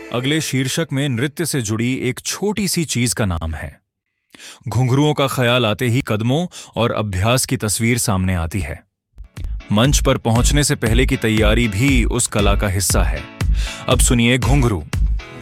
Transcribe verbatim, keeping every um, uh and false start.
अगले शीर्षक में नृत्य से जुड़ी एक छोटी सी चीज का नाम है। घुंघरुओं का ख्याल आते ही कदमों और अभ्यास की तस्वीर सामने आती है। मंच पर पहुंचने से पहले की तैयारी भी उस कला का हिस्सा है। अब सुनिए घुंघरू।